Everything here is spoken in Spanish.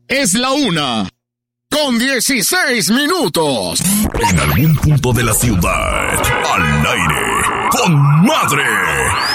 Es la 1:16. En algún punto de la ciudad, al aire, con Madre.